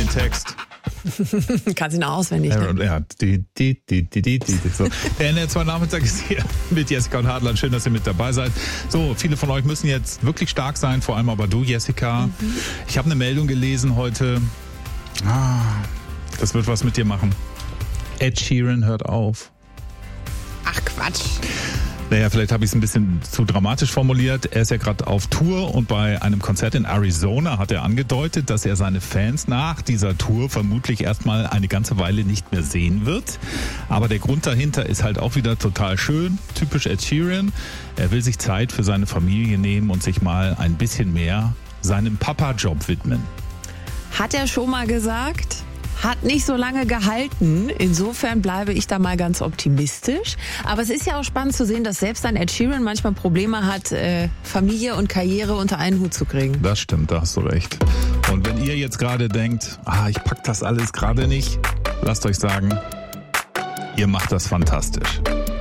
den Text. Kannst ihn auch auswendig. Ja, so. Der NDR2 Nachmittag ist hier mit Jessica und Hadler. Schön, dass ihr mit dabei seid. So, viele von euch müssen jetzt wirklich stark sein, vor allem aber du, Jessica. Ich habe eine Meldung gelesen heute. Das wird was mit dir machen. Ed Sheeran hört auf. Ach Quatsch. Naja, vielleicht habe ich es ein bisschen zu dramatisch formuliert. Er ist ja gerade auf Tour und bei einem Konzert in Arizona hat er angedeutet, dass er seine Fans nach dieser Tour vermutlich erstmal eine ganze Weile nicht mehr sehen wird. Aber der Grund dahinter ist halt auch wieder total schön, typisch Ed Sheeran. Er will sich Zeit für seine Familie nehmen und sich mal ein bisschen mehr seinem Papa-Job widmen. Hat er schon mal gesagt? Hat nicht so lange gehalten. Insofern bleibe ich da mal ganz optimistisch. Aber es ist ja auch spannend zu sehen, dass selbst ein Ed Sheeran manchmal Probleme hat, Familie und Karriere unter einen Hut zu kriegen. Das stimmt, da hast du recht. Und wenn ihr jetzt gerade denkt, ich pack das alles gerade nicht, lasst euch sagen, ihr macht das fantastisch.